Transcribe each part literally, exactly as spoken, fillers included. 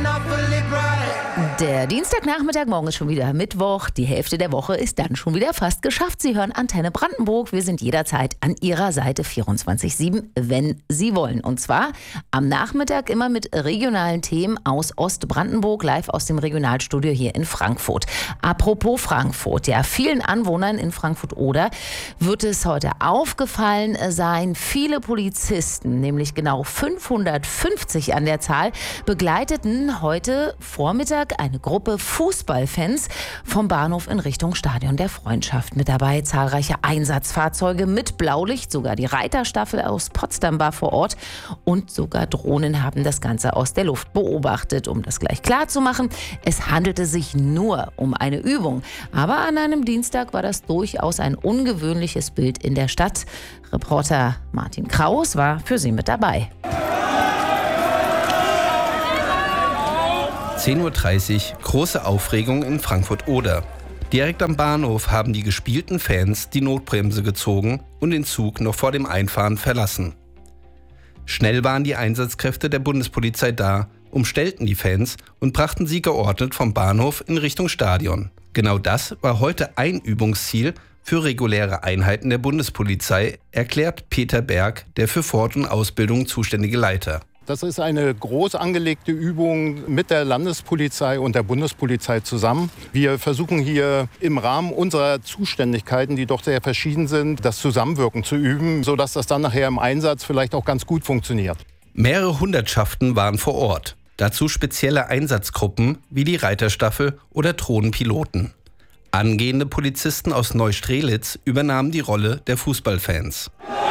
Der Dienstagnachmittag, morgen ist schon wieder Mittwoch. Die Hälfte der Woche ist dann schon wieder fast geschafft. Sie hören Antenne Brandenburg. Wir sind jederzeit an Ihrer Seite vierundzwanzig sieben, wenn Sie wollen. Und zwar am Nachmittag immer mit regionalen Themen aus Ostbrandenburg, live aus dem Regionalstudio hier in Frankfurt. Apropos Frankfurt, ja, vielen Anwohnern in Frankfurt-Oder wird es heute aufgefallen sein. Viele Polizisten, nämlich genau fünfhundertfünfzig an der Zahl, begleiteten heute Vormittag eine Gruppe Fußballfans vom Bahnhof in Richtung Stadion der Freundschaft. Mit dabei zahlreiche Einsatzfahrzeuge mit Blaulicht, sogar die Reiterstaffel aus Potsdam war vor Ort und sogar Drohnen haben das Ganze aus der Luft beobachtet. Um das gleich klar zu machen, es handelte sich nur um eine Übung. Aber an einem Dienstag war das durchaus ein ungewöhnliches Bild in der Stadt. Reporter Martin Kraus war für Sie mit dabei. zehn Uhr dreißig, große Aufregung in Frankfurt-Oder. Direkt am Bahnhof haben die gespielten Fans die Notbremse gezogen und den Zug noch vor dem Einfahren verlassen. Schnell waren die Einsatzkräfte der Bundespolizei da, umstellten die Fans und brachten sie geordnet vom Bahnhof in Richtung Stadion. Genau das war heute ein Übungsziel für reguläre Einheiten der Bundespolizei, erklärt Peter Berg, der für Fort- und Ausbildung zuständige Leiter. Das ist eine groß angelegte Übung mit der Landespolizei und der Bundespolizei zusammen. Wir versuchen hier im Rahmen unserer Zuständigkeiten, die doch sehr verschieden sind, das Zusammenwirken zu üben, sodass das dann nachher im Einsatz vielleicht auch ganz gut funktioniert. Mehrere Hundertschaften waren vor Ort. Dazu spezielle Einsatzgruppen wie die Reiterstaffel oder Drohnenpiloten. Angehende Polizisten aus Neustrelitz übernahmen die Rolle der Fußballfans.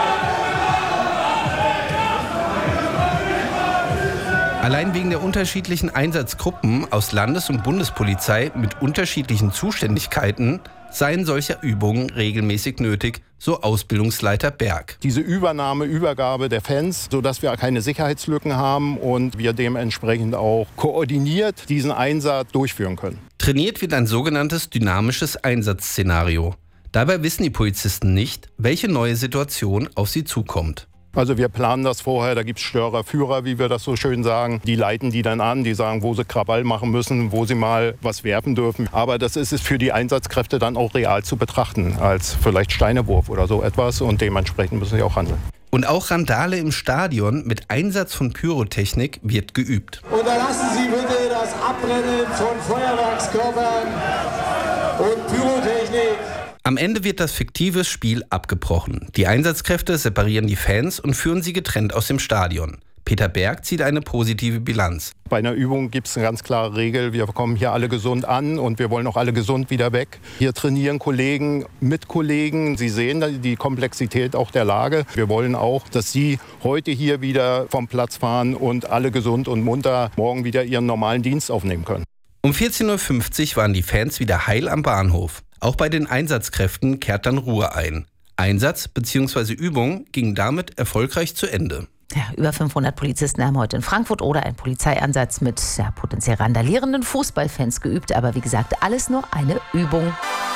Allein wegen der unterschiedlichen Einsatzgruppen aus Landes- und Bundespolizei mit unterschiedlichen Zuständigkeiten seien solche Übungen regelmäßig nötig, so Ausbildungsleiter Berg. Diese Übernahme, Übergabe der Fans, sodass wir keine Sicherheitslücken haben und wir dementsprechend auch koordiniert diesen Einsatz durchführen können. Trainiert wird ein sogenanntes dynamisches Einsatzszenario. Dabei wissen die Polizisten nicht, welche neue Situation auf sie zukommt. Also wir planen das vorher, da gibt es Störer, Führer, wie wir das so schön sagen. Die leiten die dann an, die sagen, wo sie Krawall machen müssen, wo sie mal was werfen dürfen. Aber das ist es für die Einsatzkräfte dann auch real zu betrachten, als vielleicht Steinewurf oder so etwas. Und dementsprechend müssen sie auch handeln. Und auch Randale im Stadion mit Einsatz von Pyrotechnik wird geübt. Unterlassen Sie bitte das Abbrennen von Feuerwerkskörpern und Pyrotechnik. Am Ende wird das fiktive Spiel abgebrochen. Die Einsatzkräfte separieren die Fans und führen sie getrennt aus dem Stadion. Peter Berg zieht eine positive Bilanz. Bei einer Übung gibt es eine ganz klare Regel. Wir kommen hier alle gesund an und wir wollen auch alle gesund wieder weg. Hier trainieren Kollegen mit Kollegen. Sie sehen die Komplexität auch der Lage. Wir wollen auch, dass Sie heute hier wieder vom Platz fahren und alle gesund und munter morgen wieder ihren normalen Dienst aufnehmen können. Um vierzehn Uhr fünfzig waren die Fans wieder heil am Bahnhof. Auch bei den Einsatzkräften kehrt dann Ruhe ein. Einsatz bzw. Übung ging damit erfolgreich zu Ende. Ja, über fünfhundert Polizisten haben heute in Frankfurt oder einen Polizeieinsatz mit ja, potenziell randalierenden Fußballfans geübt. Aber wie gesagt, alles nur eine Übung.